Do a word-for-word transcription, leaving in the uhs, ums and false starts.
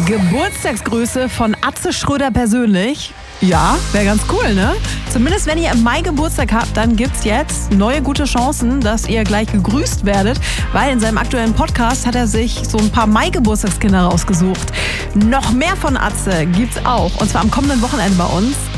Geburtstagsgrüße von Atze Schröder persönlich. Ja, wäre ganz cool, ne? Zumindest wenn ihr im Mai Geburtstag habt, dann gibt's jetzt neue gute Chancen, dass ihr gleich gegrüßt werdet, weil in seinem aktuellen Podcast hat er sich so ein paar Mai-Geburtstagskinder rausgesucht. Noch mehr von Atze gibt's auch, und zwar am kommenden Wochenende bei uns.